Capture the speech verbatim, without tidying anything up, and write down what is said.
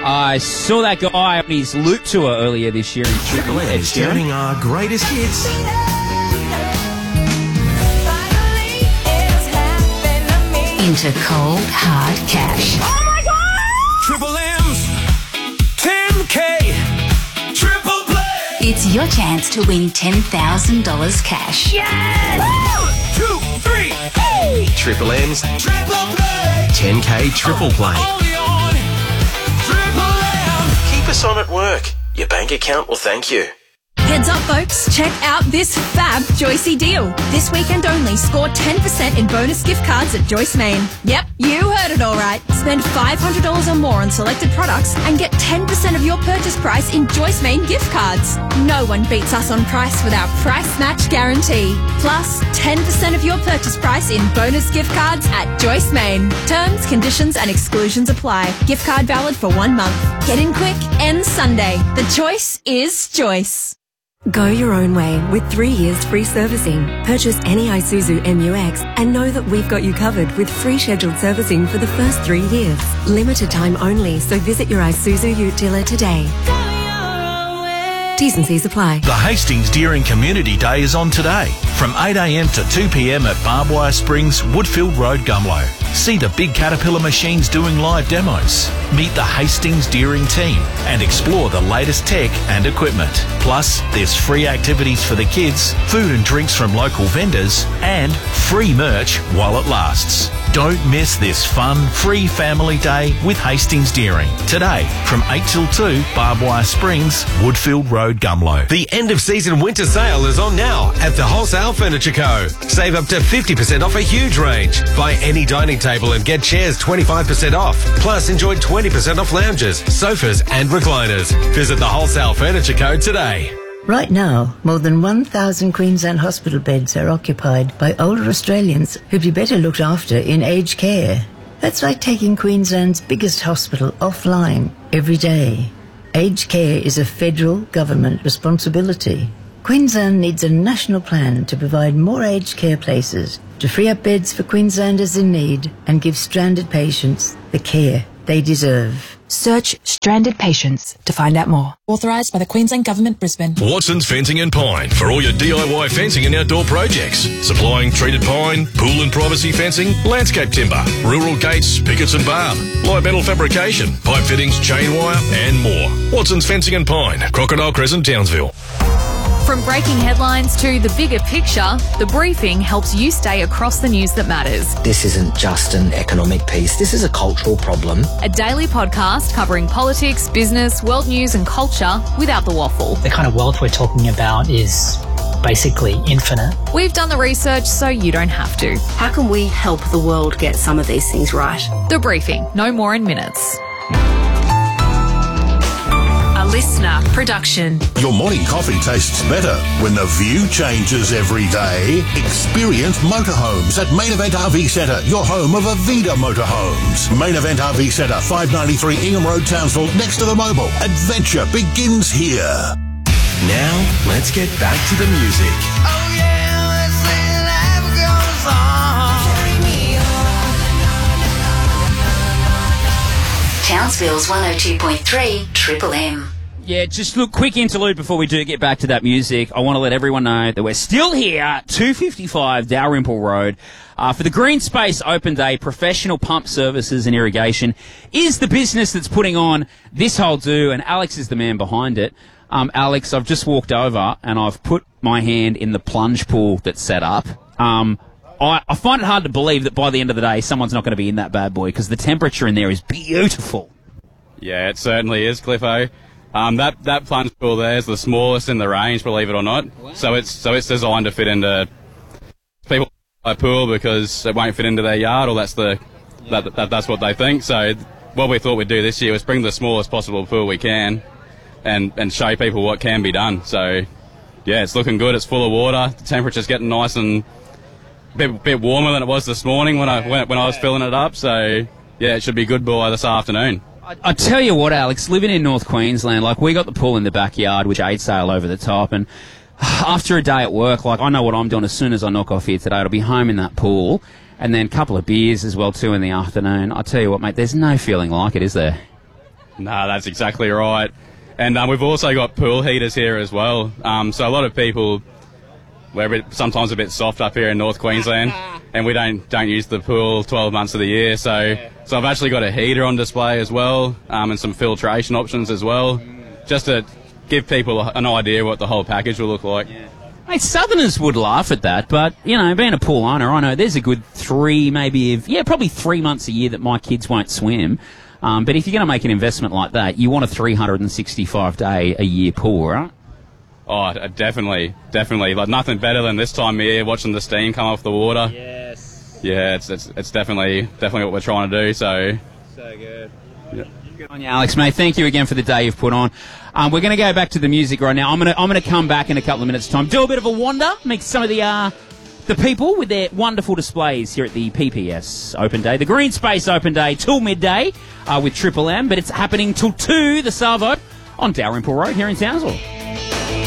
I saw that guy on his loop tour earlier this year in Triple M sharing our greatest hits. Into cold, hard cash. Oh my God! Triple M's ten K Triple Play. It's your chance to win ten thousand dollars cash. Yes! One, two, three, hey! Triple M's Triple Play. ten K Triple Play. Only on Triple M. Keep us on at work. Your bank account will thank you. Heads up, folks. Check out this fab Joycey deal. This weekend only, score ten percent in bonus gift cards at Joyce Main. Yep, you heard it all right. Spend five hundred dollars or more on selected products and get ten percent of your purchase price in Joyce Main gift cards. No one beats us on price with our price match guarantee. Plus, ten percent of your purchase price in bonus gift cards at Joyce Main. Terms, conditions and exclusions apply. Gift card valid for one month. Get in quick, end Sunday. The choice is Joyce. Go your own way with three years free servicing. Purchase any Isuzu M U X and know that we've got you covered with free scheduled servicing for the first three years. Limited time only, so visit your Isuzu Ute dealer today. T's and C's apply. The Hastings Deering Community Day is on today from eight a m to two p m at Barbed Wire Springs, Woodfield Road, Gumlow. See the big Caterpillar machines doing live demos. Meet the Hastings Deering team and explore the latest tech and equipment. Plus, there's free activities for the kids, food and drinks from local vendors, and free merch while it lasts. Don't miss this fun, free family day with Hastings Deering. Today, from eight till two, Barbed Wire Springs, Woodfield Road, Gumlow. The end of season winter sale is on now at the Wholesale Furniture Co. Save up to fifty percent off a huge range. Buy any dining table and get chairs twenty-five percent off. Plus, enjoy twenty percent off lounges, sofas and recliners. Visit the Wholesale Furniture Co. today. Right now, more than one thousand Queensland hospital beds are occupied by older Australians who'd be better looked after in aged care. That's like taking Queensland's biggest hospital offline every day. Aged care is a federal government responsibility. Queensland needs a national plan to provide more aged care places, to free up beds for Queenslanders in need and give stranded patients the care they deserve. Search stranded patients to find out more. Authorised by the Queensland Government, Brisbane. Watson's Fencing and Pine for all your D I Y fencing and outdoor projects. Supplying treated pine, pool and privacy fencing, landscape timber, rural gates, pickets and barb, light metal fabrication, pipe fittings, chain wire and more. Watson's Fencing and Pine, Crocodile Crescent, Townsville. From breaking headlines to the bigger picture, The Briefing helps you stay across the news that matters. This isn't just an economic piece, this is a cultural problem. A daily podcast covering politics, business, world news and culture without the waffle. The kind of wealth we're talking about is basically infinite. We've done the research so you don't have to. How can we help the world get some of these things right? The Briefing, no more in minutes. Listener production. Your morning coffee tastes better when the view changes every day. Experience motorhomes at Main Event R V Centre, your home of Avida Motorhomes. Main Event R V Centre, five ninety-three Ingham Road, Townsville, next to the Mobil. Adventure begins here. Now, let's get back to the music. Oh yeah, let's see life goes on. Townsville's one oh two point three Triple M. Yeah, just look, quick interlude before we do get back to that music. I want to let everyone know that we're still here, two fifty-five Dalrymple Road, uh, for the Green Space Open Day. Professional Pump Services and Irrigation is the business that's putting on this whole do, and Alex is the man behind it. Um, Alex, I've just walked over and I've put my hand in the plunge pool that's set up. Um, I, I find it hard to believe that by the end of the day, someone's not going to be in that bad boy because the temperature in there is beautiful. Yeah, it certainly is, Cliffo. Um, that that plunge pool there is the smallest in the range, believe it or not. Wow. So it's so it's designed to fit into people a pool because it won't fit into their yard, or that's the that, that that's what they think. So what we thought we'd do this year was bring the smallest possible pool we can, and and show people what can be done. So yeah, it's looking good. It's full of water. The temperature's getting nice and a bit, bit warmer than it was this morning when I when, when I was filling it up. So yeah, it should be good by this afternoon. I tell you what, Alex, living in North Queensland, like, we got the pool in the backyard with shade sail over the top, and after a day at work, like, I know what I'm doing as soon as I knock off here today. I'll be home in that pool, and then a couple of beers as well, too, in the afternoon. I tell you what, mate, there's no feeling like it, is there? No, that's exactly right. And um, we've also got pool heaters here as well. Um, so a lot of people, we're a bit, sometimes a bit soft up here in North Queensland, and we don't don't use the pool twelve months of the year. So yeah. so I've actually got a heater on display as well, um, and some filtration options as well, mm. just to give people an idea what the whole package will look like. Yeah. Mate, Southerners would laugh at that, but, you know, being a pool owner, I know there's a good three, maybe, if, yeah, probably three months a year that my kids won't swim. Um, but if you're going to make an investment like that, you want a three hundred sixty-five day a year pool, right? Oh, definitely, definitely. Like, nothing better than this time of year, watching the steam come off the water. Yes. Yeah, it's it's, it's definitely definitely what we're trying to do, so... So good. Yeah. Good on you, Alex, mate. Thank you again for the day you've put on. Um, we're going to go back to the music right now. I'm going to I'm going to come back in a couple of minutes' time, do a bit of a wander, meet some of the uh, the people with their wonderful displays here at the P P S Open Day, the Green Space Open Day, till midday uh, with Triple M, but it's happening till two, the Savo, on Dalrymple Road here in Townsville.